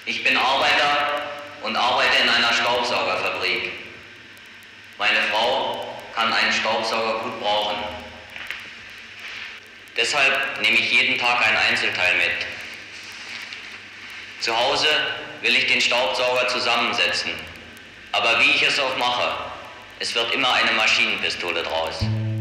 Ich bin Arbeiter und arbeite in einer Staubsaugerfabrik. Meine Frau kann einen Staubsauger gut brauchen. Deshalb nehme ich jeden Tag ein Einzelteil mit. Zu Hause will ich den Staubsauger zusammensetzen. Aber wie ich es auch mache, es wird immer eine Maschinenpistole draus.